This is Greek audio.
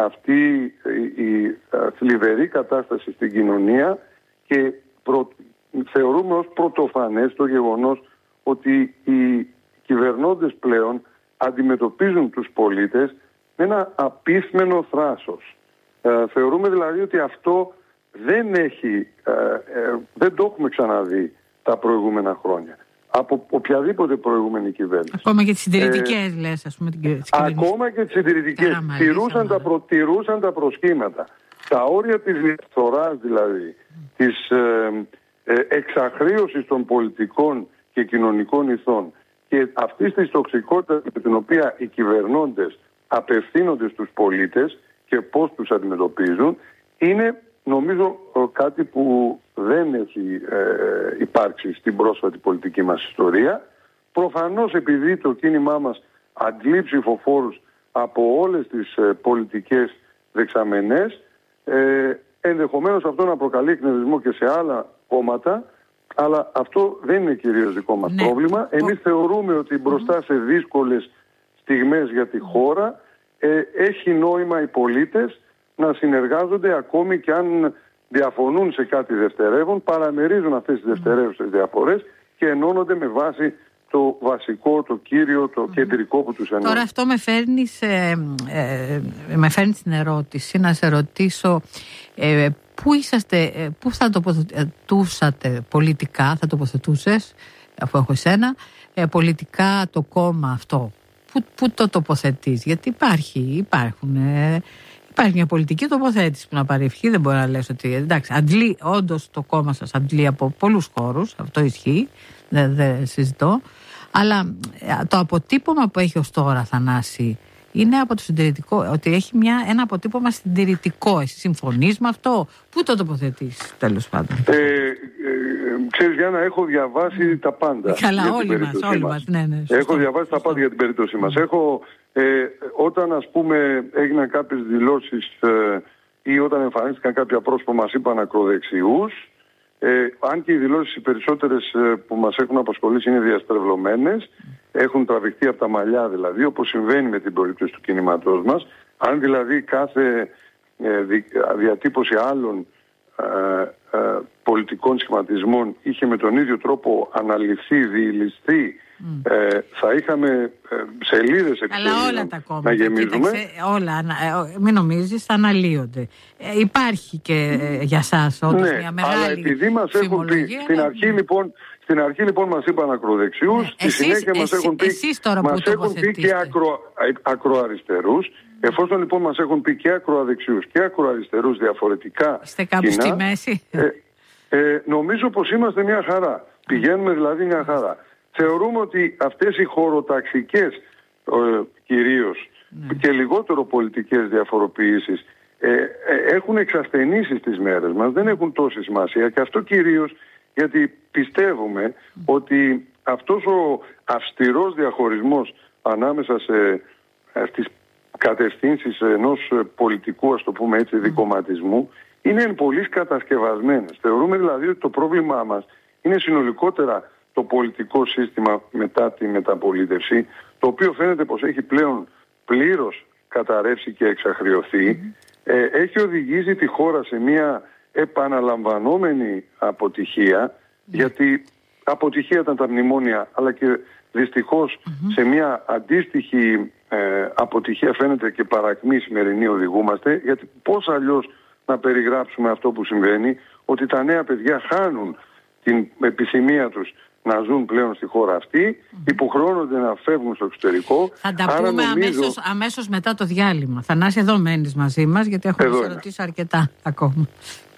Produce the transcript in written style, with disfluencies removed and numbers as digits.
αυτή η θλιβερή κατάσταση στην κοινωνία και θεωρούμε ως πρωτοφανές το γεγονός ότι οι κυβερνώντες πλέον αντιμετωπίζουν τους πολίτες με ένα απίθμενο θράσος. Θεωρούμε δηλαδή ότι αυτό δεν το έχουμε ξαναδεί τα προηγούμενα χρόνια από οποιαδήποτε προηγούμενη κυβέρνηση. Ακόμα και τις συντηρητικές λες, ας πούμε. Ακόμα και τις συντηρητικές τηρούσαν τα προσχήματα. Τα όρια της διαφθοράς δηλαδή, της εξαχρίωσης των πολιτικών και κοινωνικών ηθών και αυτής της τοξικότητας με την οποία οι κυβερνώντες απευθύνονται στους πολίτες και πώς τους αντιμετωπίζουν, είναι νομίζω κάτι που δεν έχει υπάρξει στην πρόσφατη πολιτική μας ιστορία. Προφανώς επειδή το κίνημά μας αντλεί ψηφοφόρους από όλες τις πολιτικές δεξαμενές, ενδεχομένως αυτό να προκαλεί εκνευρισμό και σε άλλα κόμματα, αλλά αυτό δεν είναι κυρίως δικό μας πρόβλημα. Εμείς θεωρούμε ότι μπροστά σε δύσκολες στιγμές για τη χώρα έχει νόημα οι πολίτες να συνεργάζονται, ακόμη και αν διαφωνούν σε κάτι δευτερεύον, παραμερίζουν αυτές τις δευτερεύουσες διαφορές και ενώνονται με βάση το βασικό, το κύριο, το κεντρικό που τους ενώνει. Τώρα αυτό με φέρνει στην ερώτηση, να σε ρωτήσω πού θα τοποθετούσατε πολιτικά, θα τοποθετούσες, αφού έχω εσένα, πολιτικά το κόμμα αυτό. Πού το τοποθετείς? Γιατί υπάρχει μια πολιτική τοποθέτηση που να παρευχεί. Δεν μπορεί να λες ότι εντάξει, αντλεί, όντως το κόμμα σας αντλεί από πολλούς χώρους, αυτό ισχύει, δεν συζητώ, αλλά το αποτύπωμα που έχει ως τώρα, Θανάση, είναι από το συντηρητικό, ότι έχει ένα αποτύπωμα συντηρητικό. Εσύ συμφωνείς με αυτό? Πού το τοποθετείς, τέλος πάντων? Ξέρεις, Γιάννα, έχω διαβάσει τα πάντα. Καλά, όλοι μας. Ναι, έχω διαβάσει τα πάντα για την περίπτωσή μας. Όταν ας πούμε έγιναν κάποιες δηλώσεις ή όταν εμφανίστηκαν κάποια πρόσωπα μας είπαν ακροδεξιούς, αν και οι δηλώσεις οι περισσότερες που μας έχουν απασχολήσει είναι διαστρεβλωμένες, έχουν τραβηχτεί από τα μαλλιά δηλαδή, όπως συμβαίνει με την περίπτωση του κινήματός μας. Αν δηλαδή κάθε διατύπωση άλλων πολιτικών σχηματισμών είχε με τον ίδιο τρόπο αναλυθεί, διηλιστεί, θα είχαμε σελίδες εξελίγων να γεμίζουμε. Μην νομίζεις, θα αναλύονται. Υπάρχει και για σας όντως μια μεγάλη φημολογία. Στην αρχή λοιπόν μας είπαν ακροδεξιούς, στη συνέχεια μας έχουν πει και ακροαριστερούς. Εφόσον λοιπόν μας έχουν πει και ακροαδεξιούς και ακροαριστερούς διαφορετικά, είστε κάπου στη μέση? Νομίζω πως είμαστε μια χαρά. Πηγαίνουμε δηλαδή μια χαρά. Θεωρούμε ότι αυτές οι χωροταξικές κυρίως και λιγότερο πολιτικές διαφοροποιήσεις έχουν εξασθενήσει στις μέρες μας, δεν έχουν τόση σημασία, και αυτό κυρίως γιατί πιστεύουμε ότι αυτός ο αυστηρός διαχωρισμός ανάμεσα στις κατευθύνσεις ενός πολιτικού, ας το πούμε έτσι, δικομματισμού είναι εν πολλοίς κατασκευασμένες. Θεωρούμε δηλαδή ότι το πρόβλημά μας είναι συνολικότερα το πολιτικό σύστημα μετά τη μεταπολίτευση, το οποίο φαίνεται πως έχει πλέον πλήρως καταρρεύσει και εξαχριωθεί. Έχει οδηγήσει τη χώρα σε μια επαναλαμβανόμενη αποτυχία, γιατί αποτυχία ήταν τα μνημόνια, αλλά και δυστυχώς σε μια αντίστοιχη αποτυχία φαίνεται και παρακμή σημερινή οδηγούμαστε, γιατί πώς αλλιώς να περιγράψουμε αυτό που συμβαίνει, ότι τα νέα παιδιά χάνουν την επιθυμία τους να ζουν πλέον στη χώρα αυτή, υποχρεώνονται να φεύγουν στο εξωτερικό. Θα τα πούμε αμέσως μετά το διάλειμμα. Θανάση, εδώ μένεις μαζί μας, γιατί έχουμε ερωτήσει αρκετά ακόμα.